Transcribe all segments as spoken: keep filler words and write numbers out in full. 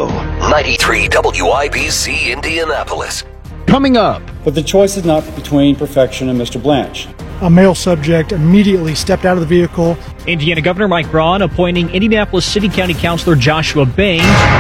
Show, ninety-three W I B C Indianapolis. Coming up. But the choice is not between Perfection and Mister Blanche. A male subject immediately stepped out of the vehicle. Indiana Governor Mike Braun appointing Indianapolis City County Councilor Joshua Bain.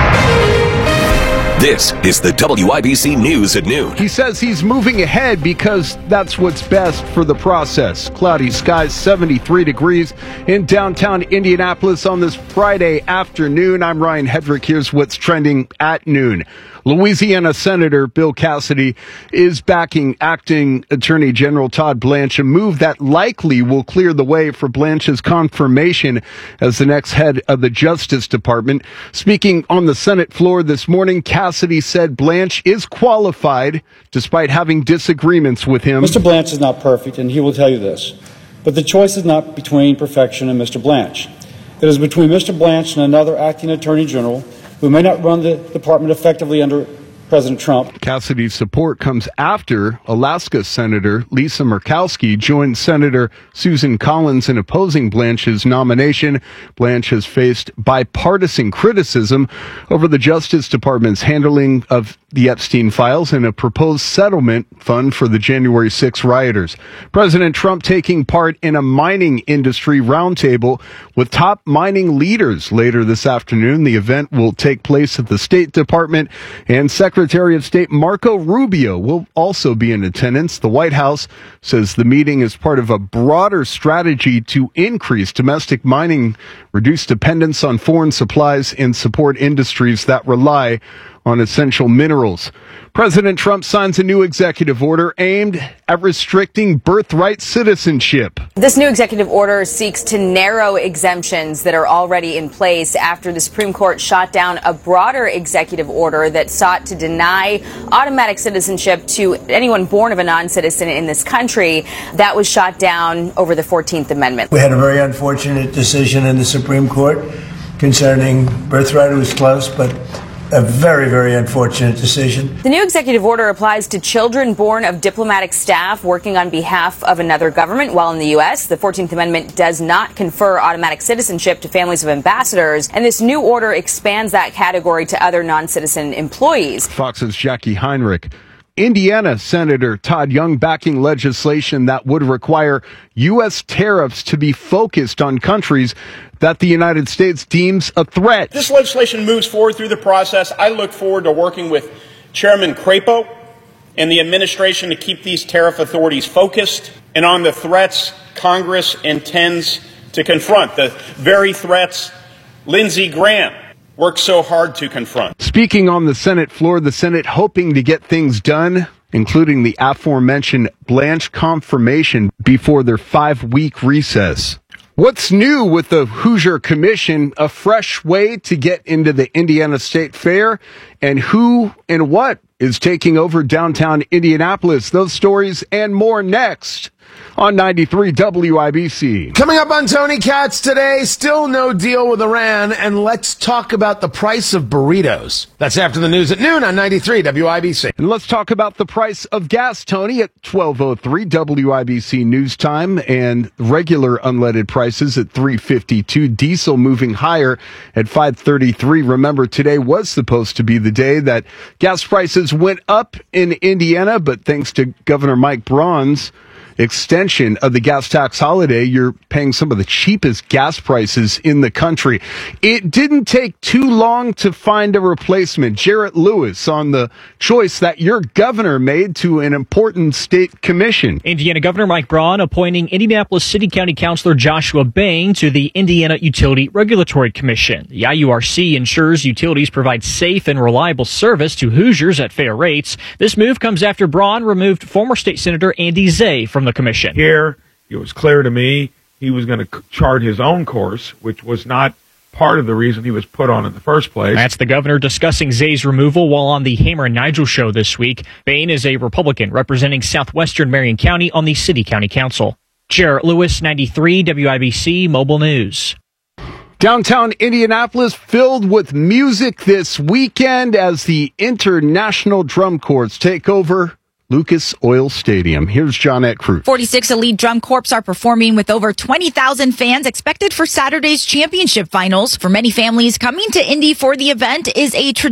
This is the W I B C News at noon. He says he's moving ahead because that's what's best for the process. Cloudy skies, seventy-three degrees in downtown Indianapolis on this Friday afternoon. I'm Ryan Hedrick. Here's what's trending at noon. Louisiana Senator Bill Cassidy is backing acting Attorney General Todd Blanche, a move that likely will clear the way for Blanche's confirmation as the next head of the Justice Department. Speaking on the Senate floor this morning, Cassidy said Blanche is qualified despite having disagreements with him. Mister Blanche is not perfect, and he will tell you this. But the choice is not between Perfection and Mister Blanche. It is between Mister Blanche and another acting Attorney General who may not run the department effectively under President Trump. Cassidy's support comes after Alaska Senator Lisa Murkowski joined Senator Susan Collins in opposing Blanche's nomination. Blanche has faced bipartisan criticism over the Justice Department's handling of the Epstein files and a proposed settlement fund for the January sixth rioters. President Trump taking part in a mining industry roundtable with top mining leaders later this afternoon. The event will take place at the State Department, and Secretary of State Marco Rubio will also be in attendance. The White House says the meeting is part of a broader strategy to increase domestic mining, reduce dependence on foreign supplies, and support industries that rely on essential minerals. President Trump signs a new executive order aimed at restricting birthright citizenship. This new executive order seeks to narrow exemptions that are already in place after the Supreme Court shot down a broader executive order that sought to deny automatic citizenship to anyone born of a non-citizen in this country. That was shot down over the fourteenth Amendment. We had a very unfortunate decision in the Supreme Court concerning birthright. It was close, but a very, very unfortunate decision. The new executive order applies to children born of diplomatic staff working on behalf of another government while in the U S. The fourteenth Amendment does not confer automatic citizenship to families of ambassadors, and this new order expands that category to other non-citizen employees. Fox's Jackie Heinrich. Indiana Senator Todd Young backing legislation that would require U S tariffs to be focused on countries that the United States deems a threat. This legislation moves forward through the process. I look forward to working with Chairman Crapo and the administration to keep these tariff authorities focused and on the threats Congress intends to confront, the very threats Lindsey Graham worked so hard to confront. Speaking on the Senate floor, the Senate hoping to get things done, including the aforementioned Blanche confirmation before their five-week recess. What's new with the Hoosier Commission? A fresh way to get into the Indiana State Fair, and who and what is taking over downtown Indianapolis? Those stories and more next on ninety-three W I B C. Coming up on Tony Katz today, still no deal with Iran, and let's talk about the price of burritos. That's after the news at noon on ninety-three W I B C. And let's talk about the price of gas, Tony, at twelve oh three W I B C News Time, and regular unleaded prices at three fifty-two. Diesel moving higher at five thirty-three. Remember, today was supposed to be the day that gas prices went up in Indiana, but thanks to Governor Mike Braun's extension of the gas tax holiday, you're paying some of the cheapest gas prices in the country. It didn't take too long to find a replacement. Jarrett Lewis on the choice that your governor made to an important state commission. Indiana Governor Mike Braun appointing Indianapolis City County Councilor Joshua Bain to the Indiana Utility Regulatory Commission. The I U R C ensures utilities provide safe and reliable service to Hoosiers at fair rates. This move comes after Braun removed former state senator Andy Zay from the commission. Here, it was clear to me he was going to chart his own course, which was not part of the reason he was put on in the first place. That's the governor discussing Zay's removal while on the Hammer and Nigel show this week. Bain is a Republican representing southwestern Marion County on the City County Council. Jarrett Lewis, ninety-three W I B C Mobile News. Downtown Indianapolis filled with music this weekend as the International Drum Corps take over Lucas Oil Stadium. Here's Johnette Cruz. forty-six elite drum corps are performing with over twenty thousand fans expected for Saturday's championship finals. For many families, coming to Indy for the event is a tradition.